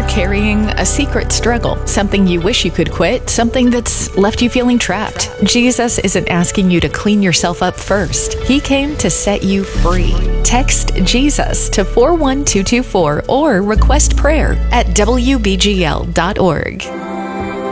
carrying a secret struggle, something you wish you could quit, something that's left you feeling trapped, Jesus isn't asking you to clean yourself up first. He came to set you free. Text Jesus to 41224 or request prayer at WBGL.org.